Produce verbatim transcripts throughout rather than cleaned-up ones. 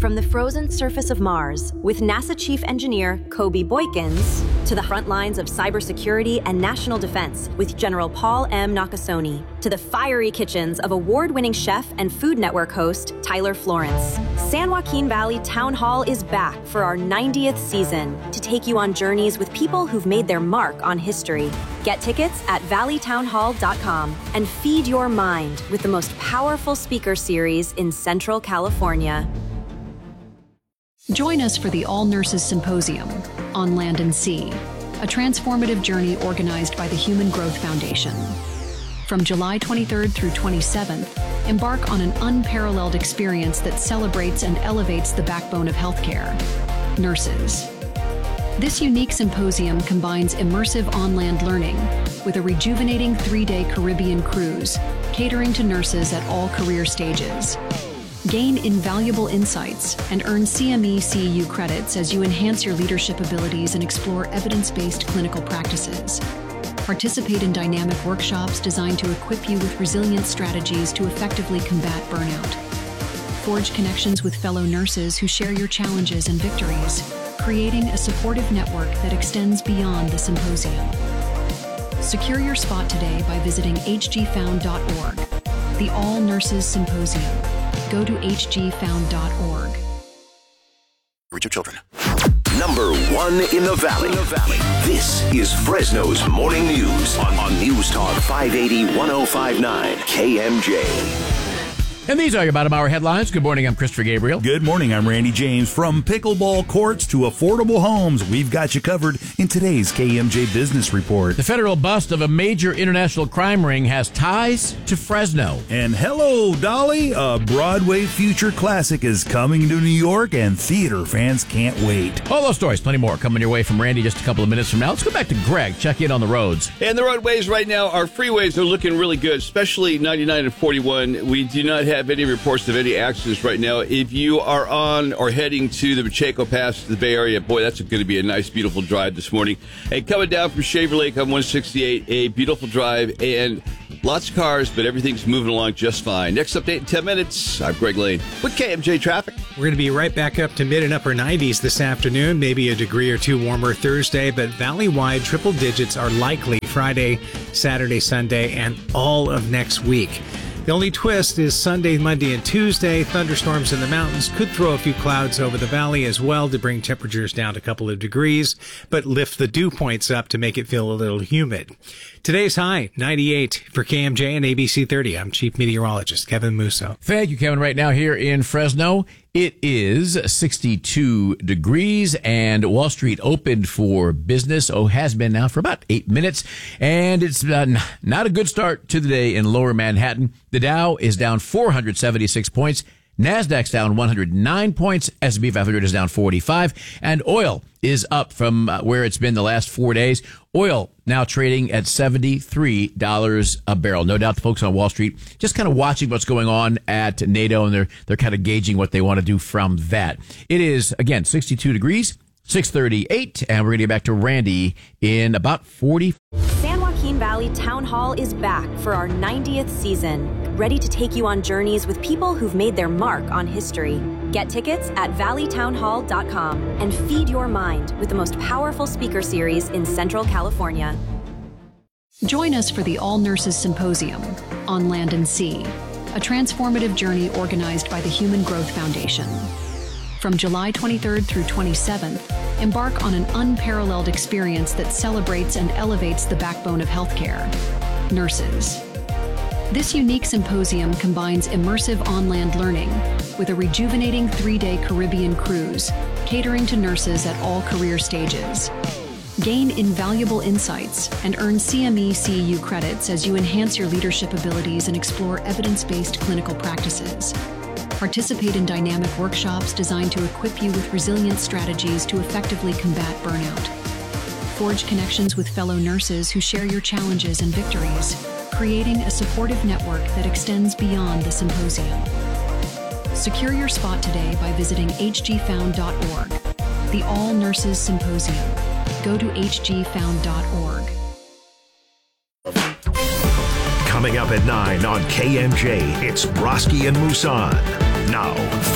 From the frozen surface of Mars, with NASA Chief Engineer Kobe Boykins, to the front lines of cybersecurity and national defense with General Paul M. Nakasone, to the fiery kitchens of award-winning chef and Food Network host Tyler Florence, San Joaquin Valley Town Hall is back for our ninetieth season to take you on journeys with people who've made their mark on history. Get tickets at valley town hall dot com and feed your mind with the most powerful speaker series in Central California. Join us for the All Nurses Symposium on Land and Sea, a transformative journey organized by the Human Growth Foundation. From July twenty-third through twenty-seventh, embark on an unparalleled experience that celebrates and elevates the backbone of healthcare, nurses. This unique symposium combines immersive on-land learning with a rejuvenating three-day Caribbean cruise, catering to nurses at all career stages. Gain invaluable insights and earn C M E C E U credits as you enhance your leadership abilities and explore evidence-based clinical practices. Participate in dynamic workshops designed to equip you with resilient strategies to effectively combat burnout. Forge connections with fellow nurses who share your challenges and victories, creating a supportive network that extends beyond the symposium. Secure your spot today by visiting h g found dot org. The All Nurses Symposium. Go to h g found dot org. Reach your children. Number one in the valley. In the valley. This is Fresno's Morning News on, on News Talk five eighty, one oh five point nine K M J. And these are your bottom hour headlines. Good morning, I'm Christopher Gabriel. Good morning, I'm Randy James. From pickleball courts to affordable homes, we've got you covered in today's K M J Business Report. The federal bust of a major international crime ring has ties to Fresno. And hello, Dolly, a Broadway future classic is coming to New York, and theater fans can't wait. All those stories, plenty more, coming your way from Randy just a couple of minutes from now. Let's go back to Greg, check in on the roads. And the roadways right now, our freeways are looking really good, especially ninety-nine and forty-one. We do not have have any reports of any accidents right now. If you are on or heading to the Pacheco Pass to the Bay Area, boy, that's going to be a nice, beautiful drive this morning. And coming down from Shaver Lake on one sixty-eight, a beautiful drive and lots of cars, but everything's moving along just fine. Next update in ten minutes. I'm Greg Lane with K M J Traffic. We're going to be right back up to mid and upper nineties this afternoon, maybe a degree or two warmer Thursday, but valley-wide triple digits are likely Friday, Saturday, Sunday, and all of next week. The only twist is Sunday, Monday, and Tuesday. Thunderstorms in the mountains could throw a few clouds over the valley as well to bring temperatures down a couple of degrees, but lift the dew points up to make it feel a little humid. Today's high, ninety-eight for K M J and A B C thirty. I'm Chief Meteorologist Kevin Musso. Thank you, Kevin. Right now here in Fresno, it is sixty-two degrees, and Wall Street opened for business. Oh, has been now for about eight minutes, and it's uh, not a good start to the day in Lower Manhattan. The Dow is down four hundred seventy-six points. NASDAQ's down one hundred nine points. S and P five hundred is down forty-five. And oil is up from uh, where it's been the last four days. Oil now trading at seventy-three dollars a barrel. No doubt the folks on Wall Street just kind of watching what's going on at NATO, and they're they're kind of gauging what they want to do from that. It is, again, sixty-two degrees, six thirty-eight, and we're going to get back to Randy in about forty. San Joaquin Valley Town Hall is back for our ninetieth season, ready to take you on journeys with people who've made their mark on history. Get tickets at valley town hall dot com and feed your mind with the most powerful speaker series in Central California. Join us for the All Nurses Symposium on Land and Sea, a transformative journey organized by the Human Growth Foundation. From July twenty-third through twenty-seventh, embark on an unparalleled experience that celebrates and elevates the backbone of healthcare, nurses. This unique symposium combines immersive on-land learning with a rejuvenating three-day Caribbean cruise, catering to nurses at all career stages. Gain invaluable insights and earn C M E C E U credits as you enhance your leadership abilities and explore evidence-based clinical practices. Participate in dynamic workshops designed to equip you with resilient strategies to effectively combat burnout. Forge connections with fellow nurses who share your challenges and victories, creating a supportive network that extends beyond the symposium. Secure your spot today by visiting h g found dot org. The All Nurses Symposium. Go to h g found dot org. Coming up at nine on K M J, it's Broski and Musan. Now, Fred.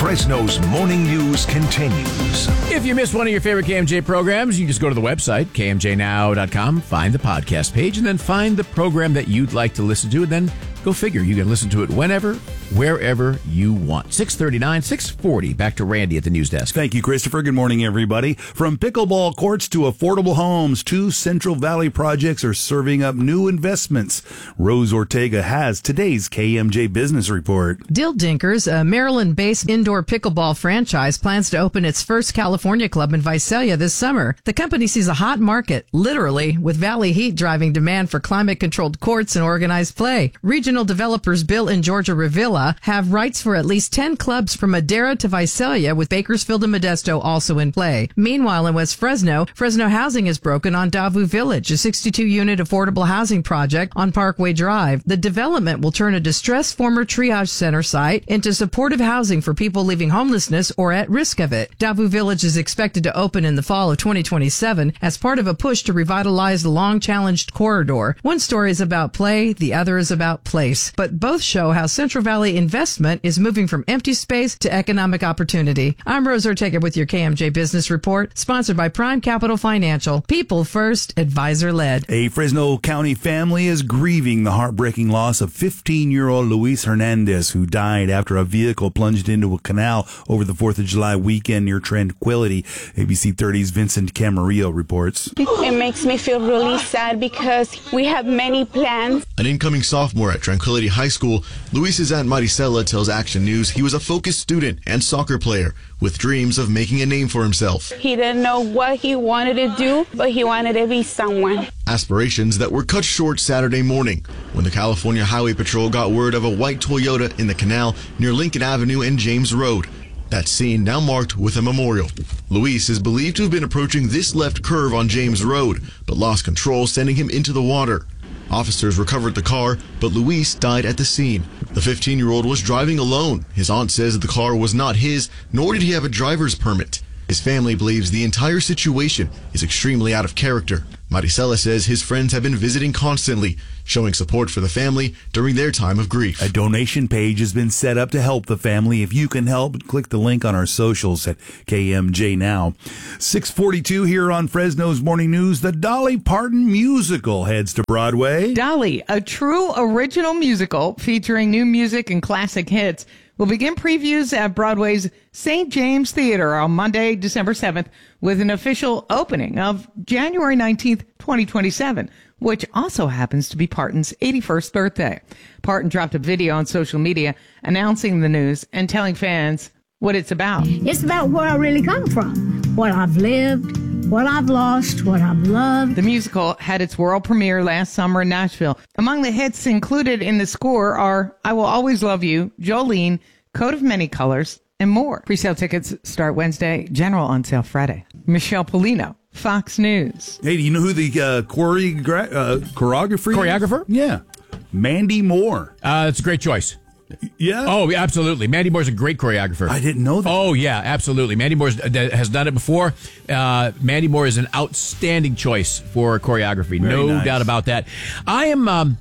Fresno's morning news continues. If you missed one of your favorite K M J programs, you just go to the website, K M J now dot com, find the podcast page, and then find the program that you'd like to listen to, and then go figure. You can listen to it whenever, wherever you want. six thirty-nine, six forty. Back to Randy at the news desk. Thank you, Christopher. Good morning, everybody. From pickleball courts to affordable homes, two Central Valley projects are serving up new investments. Rose Ortega has today's K M J Business Report. Dill Dinkers, a Maryland-based indoor pickleball franchise, plans to open its first California club in Visalia this summer. The company sees a hot market, literally, with Valley Heat driving demand for climate-controlled courts and organized play. Regional developers Bill and Georgia Revilla have rights for at least ten clubs from Madera to Visalia, with Bakersfield and Modesto also in play. Meanwhile, in West Fresno, Fresno Housing is broken on Davu Village, a sixty-two unit affordable housing project on Parkway Drive. The development will turn a distressed former triage center site into supportive housing for people leaving homelessness or at risk of it. Davu Village is expected to open in the fall of twenty twenty-seven as part of a push to revitalize the long-challenged corridor. One story is about play, the other is about place, but both show how Central Valley investment is moving from empty space to economic opportunity. I'm Rose Ortega with your K M J Business Report, sponsored by Prime Capital Financial. People first, advisor led. A Fresno County family is grieving the heartbreaking loss of fifteen-year-old Luis Hernandez, who died after a vehicle plunged into a canal over the fourth of July weekend near Tranquility. A B C thirty's Vincent Camarillo reports. It makes me feel really sad because we have many plans. An incoming sophomore at Tranquility High School, Luis's Aunt Maricela tells Action News he was a focused student and soccer player with dreams of making a name for himself. He didn't know what he wanted to do, but he wanted to be someone. Aspirations that were cut short Saturday morning when the California Highway Patrol got word of a white Toyota in the canal near Lincoln Avenue and James Road. That scene now marked with a memorial. Luis is believed to have been approaching this left curve on James Road, but lost control, sending him into the water. Officers recovered the car, but Luis died at the scene. The fifteen-year-old was driving alone. His aunt says the car was not his, nor did he have a driver's permit. His family believes the entire situation is extremely out of character. Maricela says his friends have been visiting constantly, showing support for the family during their time of grief. A donation page has been set up to help the family. If you can help, click the link on our socials at K M J Now. six forty-two here on Fresno's Morning News. The Dolly Parton musical heads to Broadway. Dolly, a true original musical featuring new music and classic hits, will begin previews at Broadway's Saint James Theater on Monday, December seventh, with an official opening of January nineteenth, twenty twenty-seven, which also happens to be Parton's eighty-first birthday. Parton dropped a video on social media announcing the news and telling fans what it's about. It's about where I really come from, what I've lived, what I've lost, what I've loved. The musical had its world premiere last summer in Nashville. Among the hits included in the score are I Will Always Love You, Jolene, Coat of Many Colors, and more. Presale tickets start Wednesday, general on sale Friday. Michelle Polino, Fox News. Hey, do you know who the uh, choreogra- uh, choreographer Choreographer? is? Yeah. Mandy Moore. Uh, it's a great choice. Yeah. Oh, absolutely. Mandy Moore's a great choreographer. I didn't know that. Oh, yeah, absolutely. Mandy Moore has done it before. Uh, Mandy Moore is an outstanding choice for choreography. Very no nice. doubt about that. I am, um,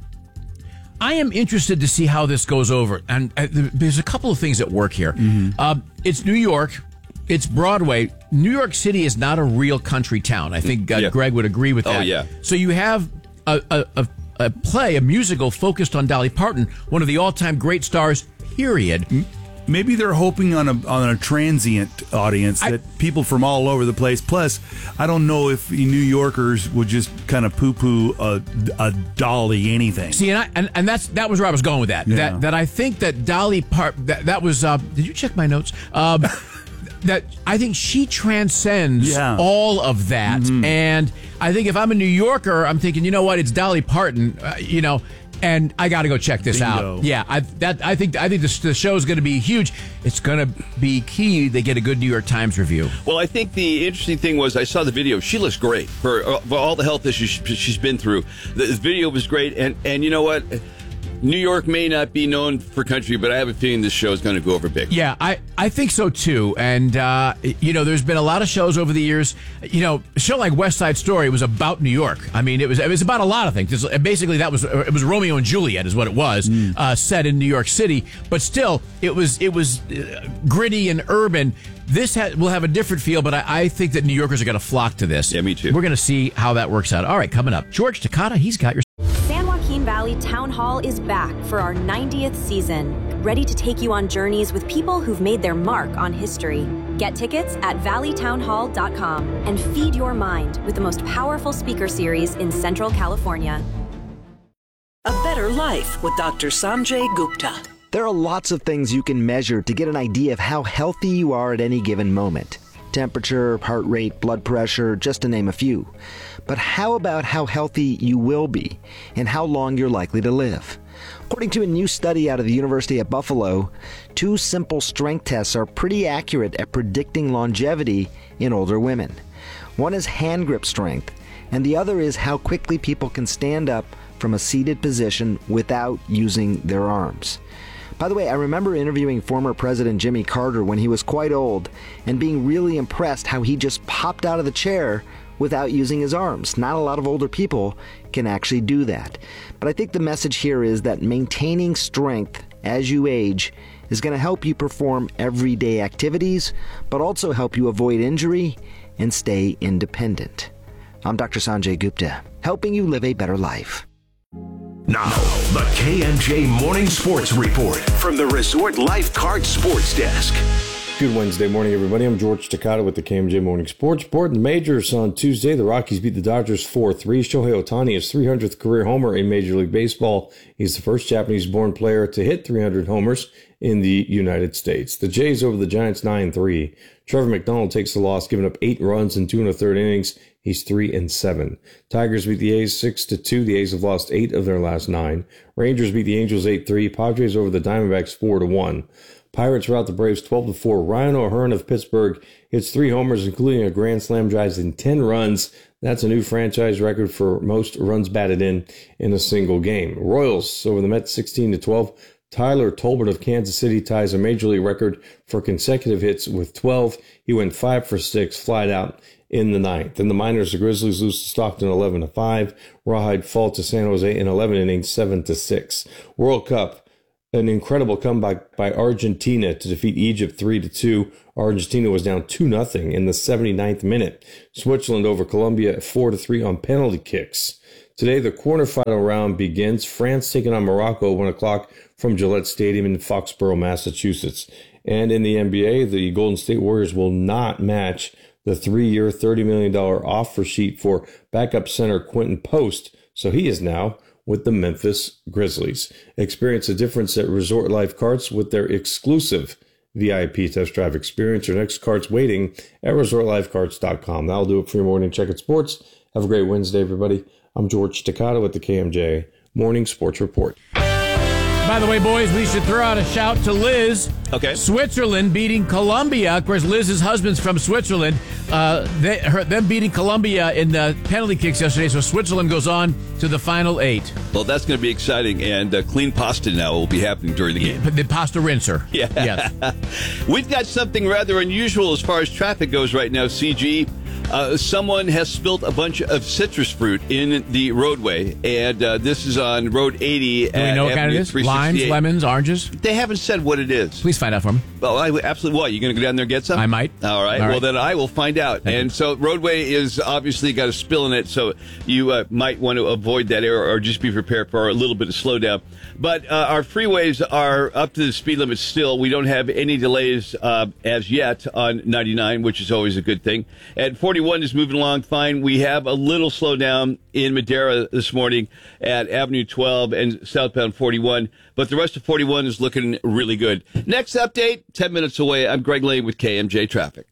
I am interested to see how this goes over. And uh, there's a couple of things at work here. Mm-hmm. Uh, it's New York. It's Broadway. New York City is not a real country town. I think uh, Yeah. Greg would agree with that. Oh, yeah. So you have a, a, a a play, a musical focused on Dolly Parton, one of the all-time great stars, period. Maybe they're hoping on a on a transient audience, I, that people from all over the place. Plus, I don't know if New Yorkers would just kind of poo-poo a, a Dolly anything. See, and, I, and and that's that was where I was going with that. Yeah. That that I think that Dolly Parton, that, that was, uh, did you check my notes? Um, that I think she transcends Yeah. all of that. Mm-hmm. And I think if I'm a New Yorker, I'm thinking, you know what, it's Dolly Parton, uh, you know, and I got to go check this Bingo. out. Yeah, I that I think I think this, the show is going to be huge. It's going to be key they get a good New York Times review. Well, I think the interesting thing was I saw the video. She looks great for, uh, for all the health issues she's been through. The, the video was great, and and you know what? New York may not be known for country, but I have a feeling this show is going to go over big. Yeah, I, I think so too. And, uh, you know, there's been a lot of shows over the years. You know, a show like West Side Story was about New York. I mean, it was it was about a lot of things. Basically, that was it was Romeo and Juliet is what it was, mm. uh, set in New York City. But still, it was it was uh, gritty and urban. This ha- will have a different feel, but I, I think that New Yorkers are going to flock to this. Yeah, me too. We're going to see how that works out. All right, coming up, George Takata, he's got your... San Joaquin Valley Town Hall is back for our ninetieth season, ready to take you on journeys with people who've made their mark on history. Get tickets at valley town hall dot com and feed your mind with the most powerful speaker series in Central California. A better life with Doctor Sanjay Gupta. There are lots of things you can measure to get an idea of how healthy you are at any given moment. Temperature, heart rate, blood pressure, just to name a few. But how about how healthy you will be and how long you're likely to live? According to a new study out of the University of Buffalo, two simple strength tests are pretty accurate at predicting longevity in older women. One is hand grip strength, and the other is how quickly people can stand up from a seated position without using their arms. By the way, I remember interviewing former President Jimmy Carter when he was quite old and being really impressed how he just popped out of the chair without using his arms. Not a lot of older people can actually do that. But I think the message here is that maintaining strength as you age is going to help you perform everyday activities, but also help you avoid injury and stay independent. I'm Doctor Sanjay Gupta, helping you live a better life. Now, the K M J Morning Sports Report from the Resort Lifeguard Sports Desk. Good Wednesday morning, everybody. I'm George Takata with the K M J Morning Sports Report. In the majors on Tuesday, the Rockies beat the Dodgers four three. Shohei Ohtani is three hundredth career homer in Major League Baseball. He's the first Japanese-born player to hit three hundred homers in the United States. The Jays over the Giants nine three. Trevor McDonald takes the loss, giving up eight runs in two and a third innings. He's three and seven. Tigers beat the A's six to two. The A's have lost eight of their last nine. Rangers beat the Angels eight three. Padres over the Diamondbacks four to one. Pirates rout the Braves twelve to four. Ryan O'Hearn of Pittsburgh hits three homers, including a grand slam, drives in ten runs. That's a new franchise record for most runs batted in in a single game. Royals over the Mets sixteen to twelve. Tyler Tolbert of Kansas City ties a major league record for consecutive hits with twelve. He went five for six, flied out in the ninth. In the minors, the Grizzlies lose to Stockton eleven to five. Rawhide fall to San Jose in eleven innings, seven to six. World Cup, an incredible comeback by Argentina to defeat Egypt three to two. Argentina was down two nothing in the seventy-ninth minute. Switzerland over Colombia four to three on penalty kicks. Today, the quarterfinal round begins. France taking on Morocco, one o'clock from Gillette Stadium in Foxborough, Massachusetts. And in the N B A, the Golden State Warriors will not match the three-year, thirty million dollars offer sheet for backup center Quentin Post, so he is now with the Memphis Grizzlies. Experience the difference at Resort Life Carts with their exclusive V I P test drive experience. Your next cart's waiting at resort life carts dot com. That'll do it for your morning check at sports. Have a great Wednesday, everybody. I'm George Takata with the K M J Morning Sports Report. By the way, boys, we should throw out a shout to Liz. Okay. Switzerland beating Colombia. Of course, Liz's husband's from Switzerland. Uh, they, her, them beating Colombia in the penalty kicks yesterday, so Switzerland goes on to the final eight. Well, that's going to be exciting, and uh, clean pasta now will be happening during the game. The pasta rinser. Yeah. Yes. We've got something rather unusual as far as traffic goes right now, C G. Uh, someone has spilt a bunch of citrus fruit in the roadway, and uh, this is on Road eighty. Do we know what kind it is? Limes, lemons, oranges? They haven't said what it is. Please find out for me. Well, I, absolutely. What? You going to go down there and get some? I might. All right. All right. Well, then I will find out. Thank and you. so roadway is obviously got a spill in it, so you uh, might want to avoid that area or just be prepared for a little bit of slowdown. But uh, our freeways are up to the speed limit still. We don't have any delays uh, as yet on ninety-nine, which is always a good thing. And forty-one is moving along fine. We have a little slowdown in Madera this morning at Avenue twelve and southbound forty-one, but the rest of forty-one is looking really good. Next update, ten minutes away. I'm Greg Lane with K M J Traffic.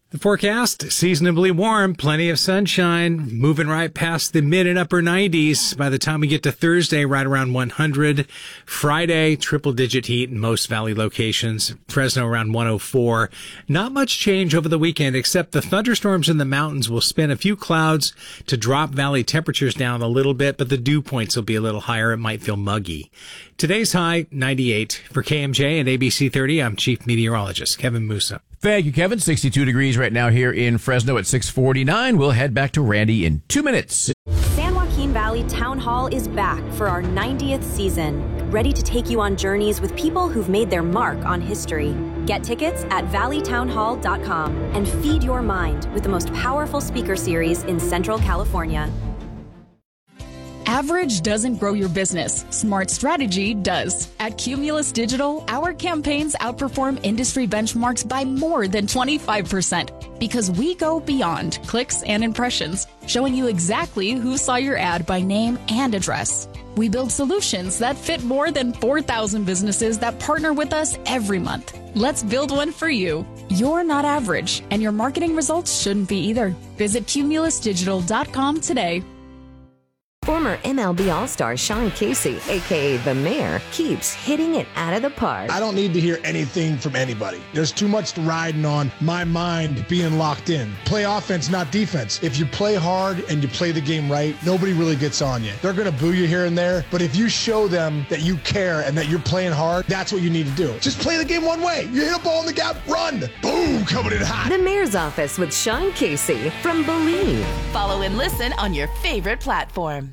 The forecast, seasonably warm, plenty of sunshine, moving right past the mid and upper nineties. By the time we get to Thursday, right around one hundred. Friday, triple-digit heat in most valley locations. Fresno around one oh four. Not much change over the weekend, except the thunderstorms in the mountains will spin a few clouds to drop valley temperatures down a little bit, but the dew points will be a little higher. It might feel muggy. Today's high, ninety-eight. For K M J and A B C thirty, I'm Chief Meteorologist Kevin Musa. Thank you, Kevin. sixty-two degrees right now here in Fresno at six forty-nine. We'll head back to Randy in two minutes. San Joaquin Valley Town Hall is back for our ninetieth season, ready to take you on journeys with people who've made their mark on history. Get tickets at valley town hall dot com and feed your mind with the most powerful speaker series in Central California. Average doesn't grow your business. Smart strategy does. At Cumulus Digital, our campaigns outperform industry benchmarks by more than twenty-five percent because we go beyond clicks and impressions, showing you exactly who saw your ad by name and address. We build solutions that fit more than four thousand businesses that partner with us every month. Let's build one for you. You're not average, and your marketing results shouldn't be either. Visit cumulus digital dot com today. Former M L B All-Star Sean Casey, a k a. The Mayor, keeps hitting it out of the park. I don't need to hear anything from anybody. There's too much riding on my mind being locked in. Play offense, not defense. If you play hard and you play the game right, nobody really gets on you. They're going to boo you here and there, but if you show them that you care and that you're playing hard, that's what you need to do. Just play the game one way. You hit a ball in the gap, run. Boom, coming in hot. The Mayor's Office with Sean Casey from Believe. Follow and listen on your favorite platform.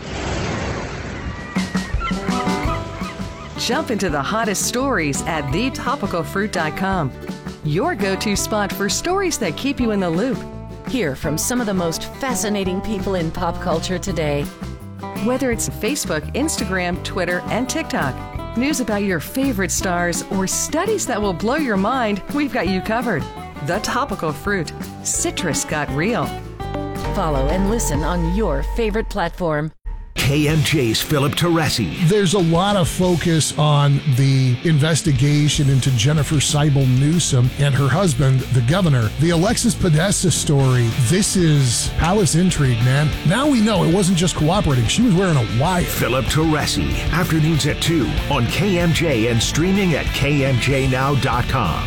Jump into the hottest stories at the topical fruit dot com. Your go-to spot for stories that keep you in the loop. Hear from some of the most fascinating people in pop culture today. Whether it's Facebook, Instagram, Twitter, and TikTok, news about your favorite stars, or studies that will blow your mind, we've got you covered. The Topical Fruit. Citrus got real. Follow and listen on your favorite platform. K M J's Philip Teresi. There's a lot of focus on the investigation into Jennifer Seibel Newsom and her husband, the governor. The Alexis Podesta story, this is palace intrigue, man. Now we know it wasn't just cooperating. She was wearing a wire. Philip Teresi. Afternoons at two on K M J and streaming at k m j now dot com.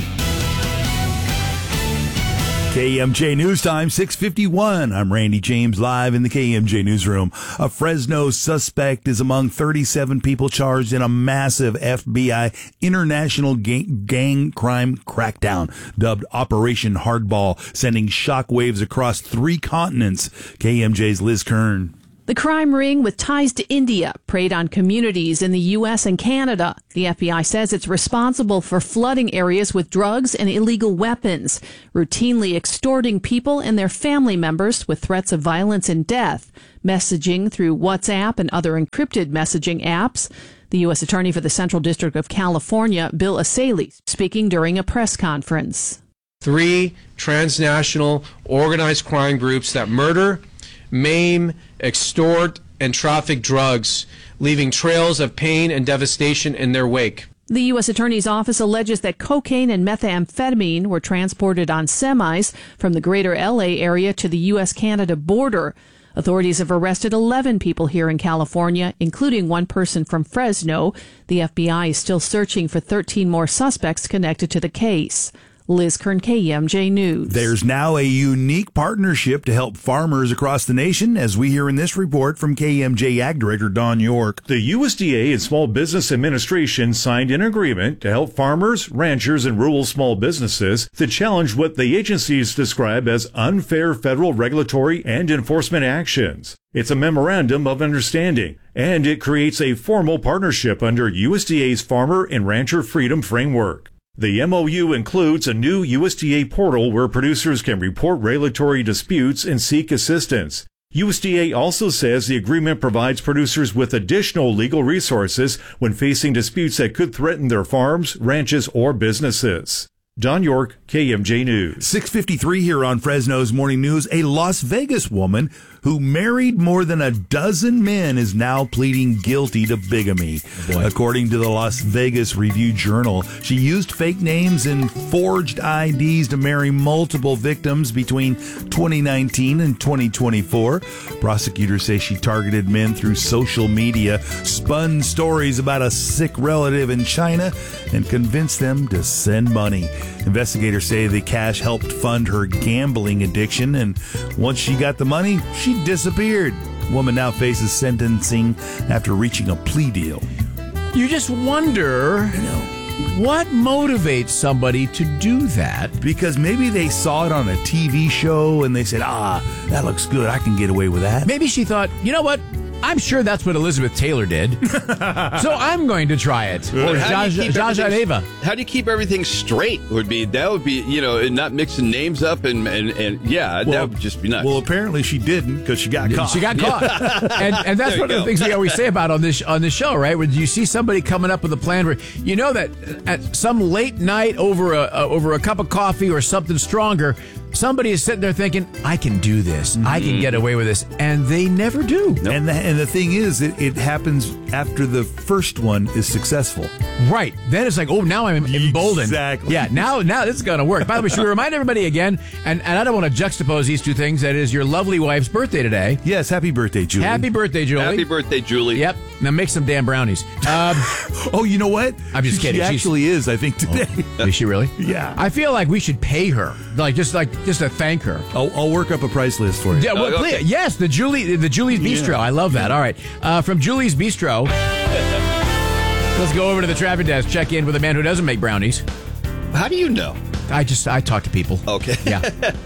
K M J News Time, six fifty-one. I'm Randy James, live in the K M J Newsroom. A Fresno suspect is among thirty-seven people charged in a massive F B I international gang, gang crime crackdown, dubbed Operation Hardball, sending shockwaves across three continents. K M J's Liz Kern. The crime ring with ties to India preyed on communities in the U S and Canada. The F B I says it's responsible for flooding areas with drugs and illegal weapons, routinely extorting people and their family members with threats of violence and death, messaging through WhatsApp and other encrypted messaging apps. The U S Attorney for the Central District of California, Bill Asalee, speaking during a press conference. Three transnational organized crime groups that murder, maim, extort, and traffic drugs, leaving trails of pain and devastation in their wake. The U S Attorney's Office alleges that cocaine and methamphetamine were transported on semis from the greater L A area to the U S Canada border. Authorities have arrested eleven people here in California, including one person from Fresno. The F B I is still searching for thirteen more suspects connected to the case. Liz Kern, K M J News. There's now a unique partnership to help farmers across the nation, as we hear in this report from K M J Ag Director Don York. The U S D A and Small Business Administration signed an agreement to help farmers, ranchers, and rural small businesses to challenge what the agencies describe as unfair federal regulatory and enforcement actions. It's a memorandum of understanding, and it creates a formal partnership under U S D A's Farmer and Rancher Freedom Framework. The M O U includes a new U S D A portal where producers can report regulatory disputes and seek assistance. U S D A also says the agreement provides producers with additional legal resources when facing disputes that could threaten their farms, ranches, or businesses. Don York, K M J News. six fifty-three here on Fresno's Morning News. A Las Vegas woman who married more than a dozen men, is now pleading guilty to bigamy. Boy. According to the Las Vegas Review-Journal, she used fake names and forged I Ds to marry multiple victims between twenty nineteen and twenty twenty-four. Prosecutors say she targeted men through social media, spun stories about a sick relative in China, and convinced them to send money. Investigators say the cash helped fund her gambling addiction, and once she got the money, she disappeared. Woman now faces sentencing after reaching a plea deal. You just wonder, you know, what motivates somebody to do that? Because maybe they saw it on a T V show and they said, ah, that looks good. I can get away with that. Maybe she thought, you know what? I'm sure that's what Elizabeth Taylor did. So I'm going to try it. Or Jaja Eva. How do you keep everything straight? Would be that would be you know and not mixing names up and and, and yeah well, that would just be nuts. Well, apparently she didn't because she got caught. She got caught, and and that's one of the things we always say about on this on this show, right? When you see somebody coming up with a plan where you know that at some late night over a uh, over a cup of coffee or something stronger, somebody is sitting there thinking, I can do this. Mm-hmm. I can get away with this. And they never do. Nope. And, the, and the thing is, it, it happens after the first one is successful. Right. Then it's like, oh, now I'm emboldened. Exactly. Yeah, now now this is going to work. By the way, should we remind everybody again, and, and I don't want to juxtapose these two things, that is your lovely wife's birthday today. Yes, happy birthday, Julie. Happy birthday, Julie. Happy birthday, Julie. Yep. Now make some damn brownies. Um, oh, you know what? I'm just she, kidding. She actually She's, is, I think, today. Oh, is she really? Yeah. I feel like we should pay her. Like, just like just to thank her. I'll, I'll work up a price list for you. Yeah, well, oh, okay. please. Yes, the Julie, the Julie's Bistro. Yeah. I love that. All right, uh, from Julie's Bistro, let's go over to the traffic desk. Check in with a man who doesn't make brownies. How do you know? I just I talk to people. Okay. Yeah.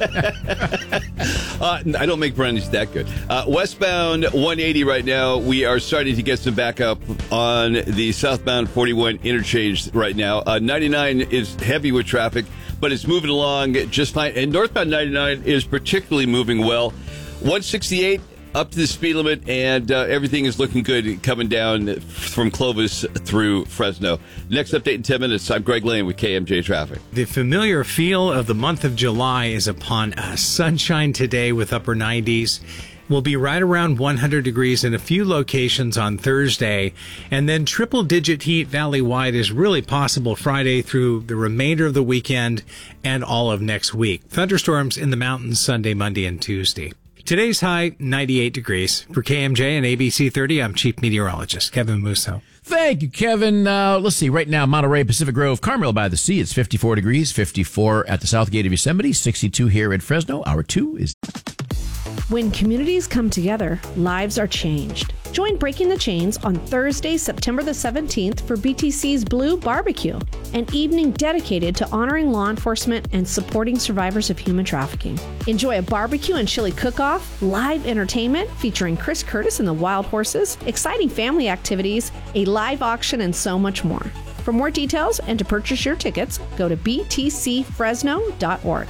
uh, I don't make brownies that good. Uh, westbound one eighty right now. We are starting to get some backup on the southbound forty-one interchange right now. Uh, ninety-nine is heavy with traffic, but it's moving along just fine. And northbound ninety-nine is particularly moving well. one sixty-eight up to the speed limit, and uh, everything is looking good coming down from Clovis through Fresno. Next update in ten minutes. I'm Greg Lane with K M J Traffic. The familiar feel of the month of July is upon us. Sunshine today with upper nineties. We'll be right around one hundred degrees in a few locations on Thursday. And then triple-digit heat valley-wide is really possible Friday through the remainder of the weekend and all of next week. Thunderstorms in the mountains Sunday, Monday, and Tuesday. Today's high, ninety-eight degrees. For K M J and A B C thirty, I'm Chief Meteorologist Kevin Musso. Thank you, Kevin. Uh, let's see. Right now, Monterey, Pacific Grove, Carmel by the Sea. It's fifty-four degrees, fifty-four at the south gate of Yosemite, sixty-two here in Fresno. Hour two is... When communities come together, lives are changed. Join Breaking the Chains on Thursday, September the seventeenth for B T C's Blue Barbecue, an evening dedicated to honoring law enforcement and supporting survivors of human trafficking. Enjoy a barbecue and chili cook-off, live entertainment featuring Chris Curtis and the Wild Horses, exciting family activities, a live auction, and so much more. For more details and to purchase your tickets, go to b t c fresno dot org.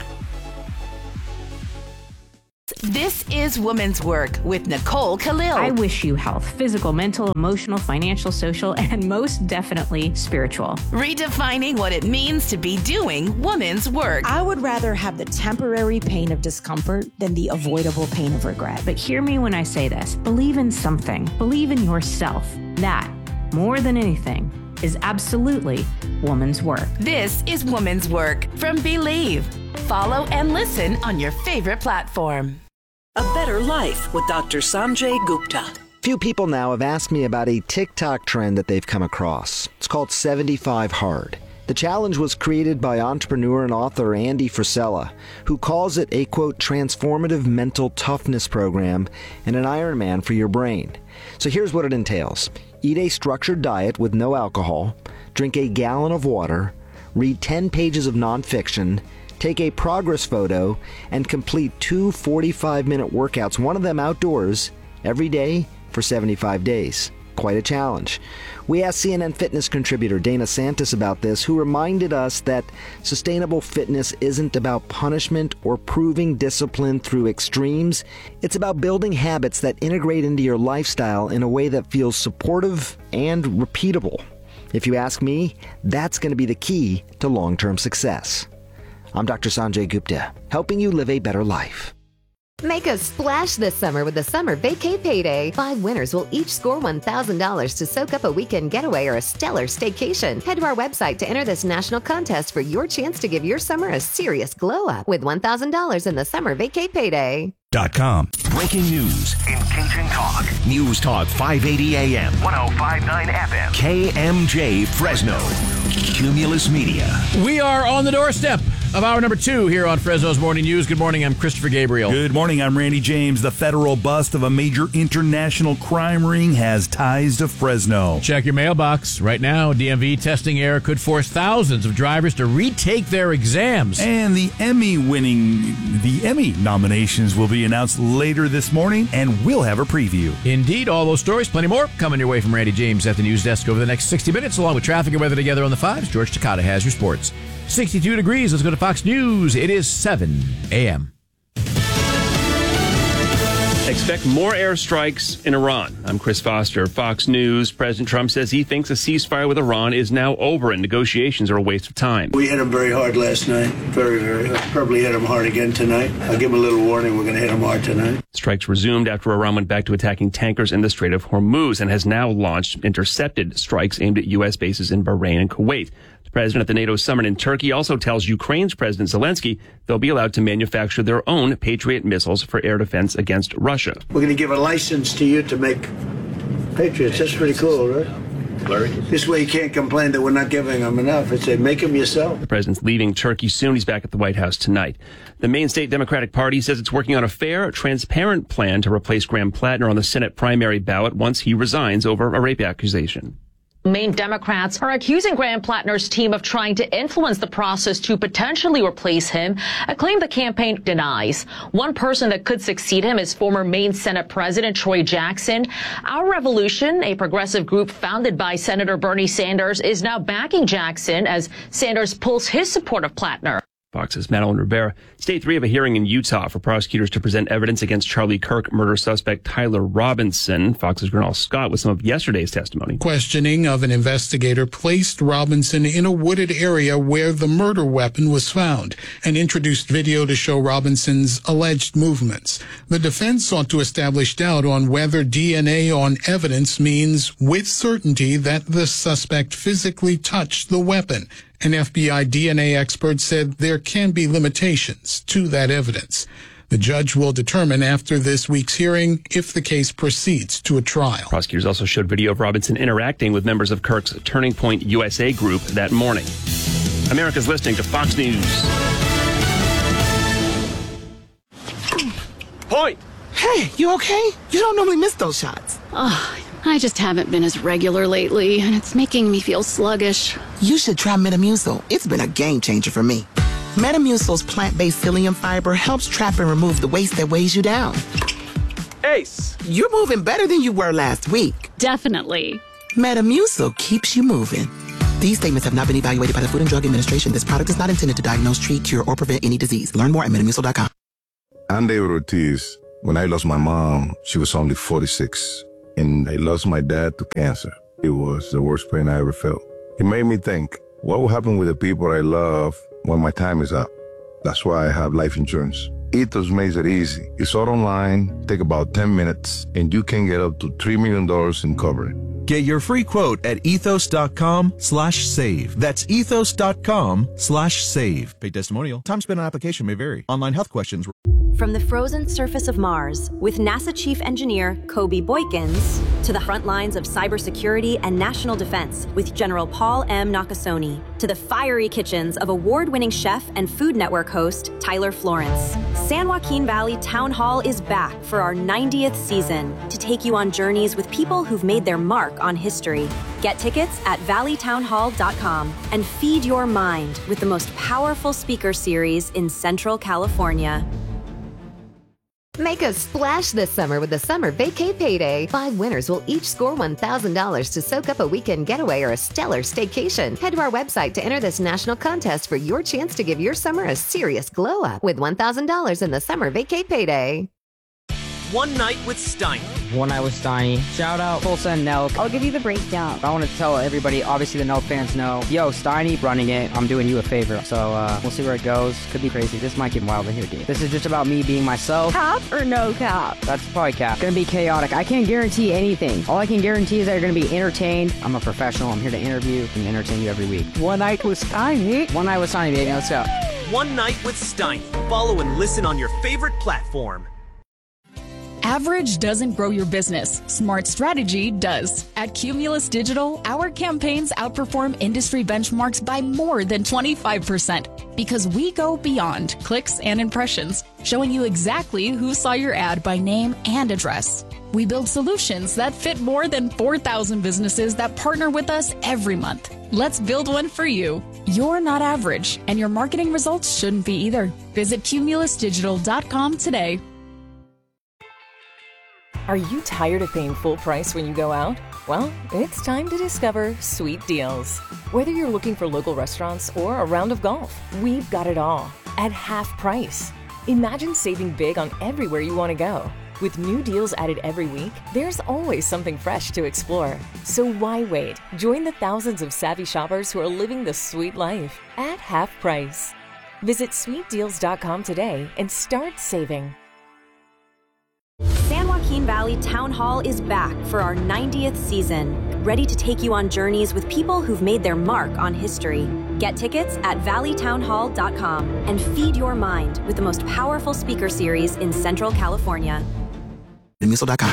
This is Women's Work with Nicole Khalil. I wish you health, physical, mental, emotional, financial, social, and most definitely spiritual. Redefining what it means to be doing women's work. I would rather have the temporary pain of discomfort than the avoidable pain of regret. But hear me when I say this. Believe in something. Believe in yourself. That, more than anything, is absolutely woman's work. This is Woman's Work from Believe. Follow and listen on your favorite platform. A Better Life with Doctor Sanjay Gupta. Few people now have asked me about a TikTok trend that they've come across. It's called seventy-five hard. The challenge was created by entrepreneur and author Andy Frisella, who calls it a, quote, transformative mental toughness program and an Ironman for your brain. So here's what it entails. Eat a structured diet with no alcohol, drink a gallon of water, read ten pages of nonfiction, take a progress photo, and complete two forty-five minute workouts, one of them outdoors, every day for seventy-five days. Quite a challenge. We asked C N N Fitness contributor Dana Santis about this, who reminded us that sustainable fitness isn't about punishment or proving discipline through extremes. It's about building habits that integrate into your lifestyle in a way that feels supportive and repeatable. If you ask me, that's going to be the key to long-term success. I'm Doctor Sanjay Gupta, helping you live a better life. Make a splash this summer with the Summer Vacay Payday. Five winners will each score one thousand dollars to soak up a weekend getaway or a stellar staycation. Head to our website to enter this national contest for your chance to give your summer a serious glow up with one thousand dollars in the Summer Vacay Payday. Dot com. Breaking news. Engaging talk. News Talk five eighty A M. ten fifty-nine F M. K M J Fresno. Cumulus Media. We are on the doorstep of hour number two here on Fresno's Morning News. Good morning. I'm Christopher Gabriel. Good morning. I'm Randy James. The federal bust of a major international crime ring has ties to Fresno. Check your mailbox. Right now, D M V testing error could force thousands of drivers to retake their exams. And the Emmy winning, the Emmy nominations will be announced later this morning, and we'll have a preview. Indeed, all those stories, plenty more, coming your way from Randy James at the news desk over the next sixty minutes, along with traffic and weather together on the fives. George Takata has your sports. sixty-two degrees. Let's go to Fox News. It is seven A M. Expect more airstrikes in Iran. I'm Chris Foster, Fox News. President Trump says he thinks a ceasefire with Iran is now over and negotiations are a waste of time. We hit them very hard last night. Very, very hard. Probably hit them hard again tonight. I'll give them a little warning. We're going to hit them hard tonight. Strikes resumed after Iran went back to attacking tankers in the Strait of Hormuz and has now launched intercepted strikes aimed at U S bases in Bahrain and Kuwait. The president at the NATO summit in Turkey also tells Ukraine's President Zelensky they'll be allowed to manufacture their own Patriot missiles for air defense against Russia. We're going to give a license to you to make Patriots. That's pretty cool, right? Larry. This way you can't complain that we're not giving them enough. It's say, make them yourself. The president's leaving Turkey soon. He's back at the White House tonight. The Maine State Democratic Party says it's working on a fair, transparent plan to replace Graham Plattner on the Senate primary ballot once he resigns over a rape accusation. Maine Democrats are accusing Graham Plattner's team of trying to influence the process to potentially replace him, a claim the campaign denies. One person that could succeed him is former Maine Senate President Troy Jackson. Our Revolution, a progressive group founded by Senator Bernie Sanders, is now backing Jackson as Sanders pulls his support of Plattner. Fox's Madeline Rivera. Stage three of a hearing in Utah for prosecutors to present evidence against Charlie Kirk murder suspect Tyler Robinson. Fox's Gernal Scott with some of yesterday's testimony. Questioning of an investigator placed Robinson in a wooded area where the murder weapon was found and introduced video to show Robinson's alleged movements. The defense sought to establish doubt on whether D N A on evidence means with certainty that the suspect physically touched the weapon. An F B I D N A expert said there can be limitations to that evidence. The judge will determine after this week's hearing if the case proceeds to a trial. Prosecutors also showed video of Robinson interacting with members of Kirk's Turning Point U S A group that morning. America's listening to Fox News. Point! Hey, you okay? You don't normally miss those shots. Oh, I just haven't been as regular lately, and it's making me feel sluggish. You should try Metamucil. It's been a game changer for me. Metamucil's plant-based psyllium fiber helps trap and remove the waste that weighs you down. Ace! You're moving better than you were last week. Definitely. Metamucil keeps you moving. These statements have not been evaluated by the Food and Drug Administration. This product is not intended to diagnose, treat, cure, or prevent any disease. Learn more at metamucil dot com. I'm David Ortiz. When I lost my mom, she was only forty-six. And I lost my dad to cancer. It was the worst pain I ever felt. It made me think, what will happen with the people I love when my time is up? That's why I have life insurance. Ethos makes it easy. It's all online, take about ten minutes, and you can get up to three million dollars in coverage. Get your free quote at ethos.com slash save. That's ethos.com slash save. Paid testimonial. Time spent on application may vary. Online health questions. From the frozen surface of Mars, with NASA Chief Engineer Kobe Boykins, to the front lines of cybersecurity and national defense with General Paul M. Nakasone, to the fiery kitchens of award-winning chef and Food Network host Tyler Florence, San Joaquin Valley Town Hall is back for our ninetieth season to take you on journeys with people who've made their mark on history. Get tickets at valley town hall dot com and feed your mind with the most powerful speaker series in Central California. Make a splash this summer with the Summer Vacay Payday. Five winners will each score one thousand dollars to soak up a weekend getaway or a stellar staycation. Head to our website to enter this national contest for your chance to give your summer a serious glow up with one thousand dollars in the Summer Vacay Payday. One night with Steiner. One Night with Steiny. Shout out Tulsa and Nelk. I'll give you the breakdown. I want to tell everybody, obviously the Nelk fans know, yo, Steiny running it. I'm doing you a favor. So uh, we'll see where it goes. Could be crazy. This might get wild in here, dude. This is just about me being myself. Cap or no cap? That's probably cap. Gonna be chaotic. I can't guarantee anything. All I can guarantee is that you're gonna be entertained. I'm a professional. I'm here to interview and entertain you every week. One Night with Steiny. One Night with Steiny, baby. Let's go. One Night with Steiny. Follow and listen on your favorite platform. Average doesn't grow your business. Smart strategy does. At Cumulus Digital, our campaigns outperform industry benchmarks by more than twenty-five percent because we go beyond clicks and impressions, showing you exactly who saw your ad by name and address. We build solutions that fit more than four thousand businesses that partner with us every month. Let's build one for you. You're not average, and your marketing results shouldn't be either. Visit cumulus digital dot com today. Are you tired of paying full price when you go out? Well, it's time to discover Sweet Deals. Whether you're looking for local restaurants or a round of golf, we've got it all at half price. Imagine saving big on everywhere you want to go. With new deals added every week, there's always something fresh to explore. So why wait? Join the thousands of savvy shoppers who are living the sweet life at half price. Visit sweet deals dot com today and start saving. San Joaquin Valley Town Hall is back for our ninetieth season, ready to take you on journeys with people who've made their mark on history. Get tickets at valley town hall dot com and feed your mind with the most powerful speaker series in Central California. Musil dot com.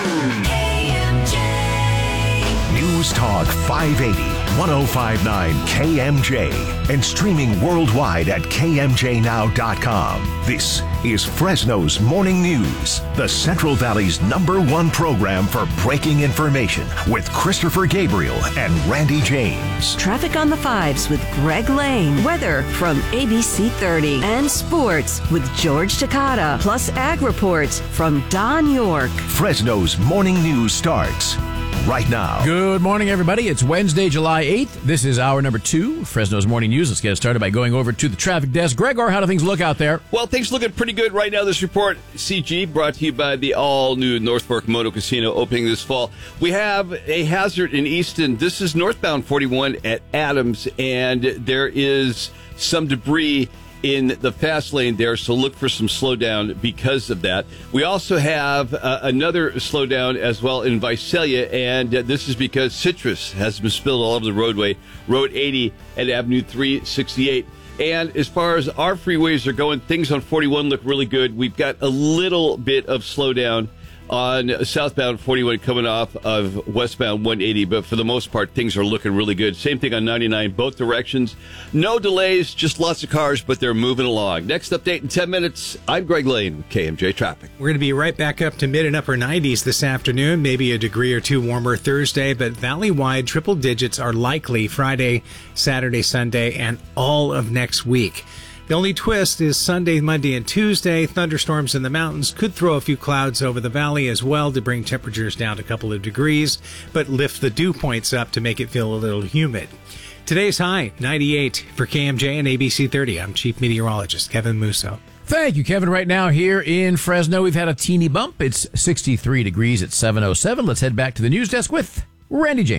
News Talk five eighty, ten fifty-nine K M J and streaming worldwide at K M J now dot com. This is Fresno's Morning News, the Central Valley's number one program for breaking information with Christopher Gabriel and Randy James. Traffic on the fives with Greg Lane. Weather from A B C thirty. And sports with George Takata. Plus ag reports from Don York. Fresno's Morning News starts right now. Good morning, everybody. It's Wednesday, July eighth. This is hour number two, Fresno's Morning News. Let's get started by going over to the traffic desk. Gregor, how do things look out there? Well, things looking pretty good right now. This report, C G, brought to you by the all-new North Fork Moto Casino opening this fall. We have a hazard in Easton. This is northbound forty-one at Adams, and there is some debris in the fast lane there, so look for some slowdown because of that. We also have uh, another slowdown as well in Visalia, and uh, this is because citrus has been spilled all over the roadway, Road eighty and Avenue three sixty-eight. And as far as our freeways are going, things on forty-one look really good. We've got a little bit of slowdown on southbound forty-one coming off of westbound one eighty, but for the most part, things are looking really good. Same thing on ninety-nine, both directions. No delays, just lots of cars, but they're moving along. Next update in ten minutes. I'm Greg Lane, K M J Traffic. We're going to be right back up to mid and upper nineties this afternoon, maybe a degree or two warmer Thursday, but valley-wide triple digits are likely Friday, Saturday, Sunday, and all of next week. The only twist is Sunday, Monday, and Tuesday. Thunderstorms in the mountains could throw a few clouds over the valley as well to bring temperatures down a couple of degrees, but lift the dew points up to make it feel a little humid. Today's high, ninety-eight for K M J and A B C thirty. I'm Chief Meteorologist Kevin Musso. Thank you, Kevin. Right now here in Fresno, we've had a teeny bump. It's sixty-three degrees at seven oh seven. Let's head back to the news desk with Randy James.